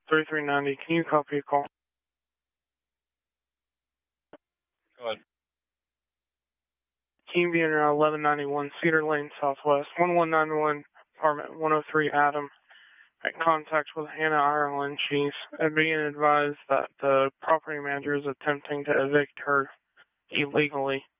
3390. Can you copy a call? Go ahead. Can you be in 1191 Cedar Lane Southwest, 1191, apartment 103 Adam, at contact with Hannah Ireland. She's being advised that the property manager is attempting to evict her illegally.